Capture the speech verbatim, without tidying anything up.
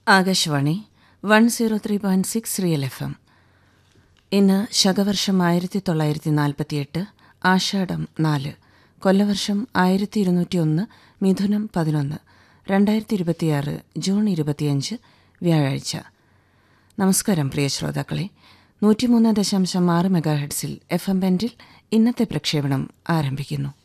Akashvani one zero three point six real F M. ഇന്ന് ശകവർഷം ആയിരത്തി തൊള്ളായിരത്തി നാൽപ്പത്തിയെട്ട് ആഷാഢം നാല്, കൊല്ലവർഷം ആയിരത്തി ഇരുന്നൂറ്റി ഒന്ന് മിഥുനം പതിനൊന്ന്, രണ്ടായിരത്തി ഇരുപത്തിയാറ് ജൂൺ ഇരുപത്തിയഞ്ച് വ്യാഴാഴ്ച. നമസ്കാരം പ്രിയ ശ്രോതാക്കളെ. നൂറ്റിമൂന്ന് ദശാംശം ആറ് മെഗാഹെഡ്സിൽ എഫ് എം ബാൻഡിൽ ഇന്നത്തെ പ്രക്ഷേപണം ആരംഭിക്കുന്നു.